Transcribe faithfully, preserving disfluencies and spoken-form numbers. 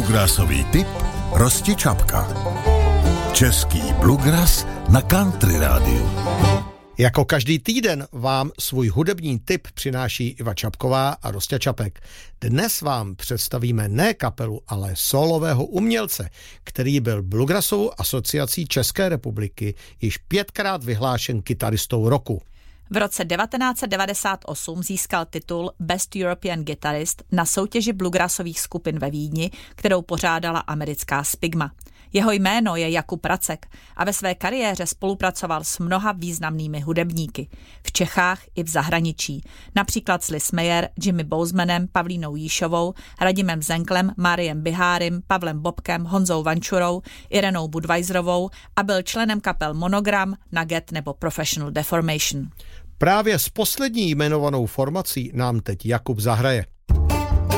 Bluegrassový tip Rosti Čapka. Český bluegrass na Country rádiu. Jako každý týden vám svůj hudební tip přináší Iva Čapková a Rosťa Čapek. Dnes vám představíme ne kapelu, ale solového umělce, který byl Bluegrassovou asociací České republiky již pětkrát vyhlášen kytaristou roku. V roce devatenáct set devadesát osm získal titul Best European Guitarist na soutěži bluegrassových skupin ve Vídni, kterou pořádala americká Spigma. Jeho jméno je Jakub Racek a ve své kariéře spolupracoval s mnoha významnými hudebníky. V Čechách i v zahraničí. Například s Liz Meyer, Jimmy Bousemanem, Pavlínou Jíšovou, Radimem Zenklem, Máriem Bihárim, Pavlem Bobkem, Honzou Vančurou, Irenou Budweiserovou a byl členem kapel Monogram, Nugget nebo Professional Deformation. Právě s poslední jmenovanou formací nám teď Jakub zahraje.